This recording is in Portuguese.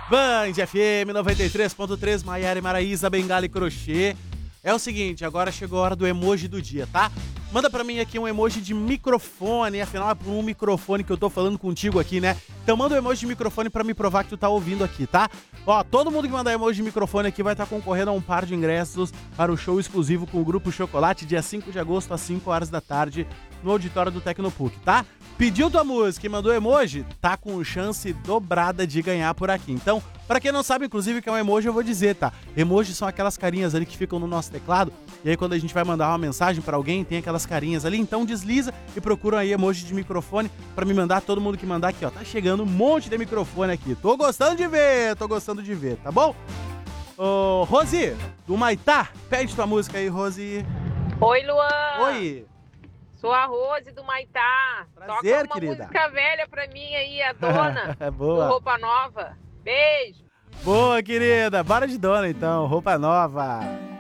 Band FM 93.3, Maiara e Maraísa, Bengala e Crochê. É o seguinte, agora chegou a hora do emoji do dia, tá? Manda pra mim aqui um emoji de microfone, afinal é por um microfone que eu tô falando contigo aqui, né? Então manda um emoji de microfone pra me provar que tu tá ouvindo aqui, tá? Ó, todo mundo que mandar emoji de microfone aqui vai estar concorrendo a um par de ingressos para o show exclusivo com o Grupo Chocolate, dia 5 de agosto, às 5 horas da tarde, no auditório do Tecnopuc, tá? Pediu tua música e mandou emoji, tá com chance dobrada de ganhar por aqui. Então, pra quem não sabe, inclusive, que é um emoji, eu vou dizer, tá? Emojis são aquelas carinhas ali que ficam no nosso teclado, e aí quando a gente vai mandar uma mensagem pra alguém, tem aquelas carinhas ali, então desliza e procura aí emoji de microfone pra me mandar, todo mundo que mandar aqui, ó. Tá chegando um monte de microfone aqui. Tô gostando de ver, tá bom? Ô, Rosi, do Maitá, pede tua música aí, Rosi. Oi, Luan. Oi. Sou a Rose do Maitá. Prazer, toca uma querida. música velha pra mim aí, a Dona. Boa. Do Roupa Nova. Beijo. Boa, querida. Bora de Dona, então. Roupa Nova.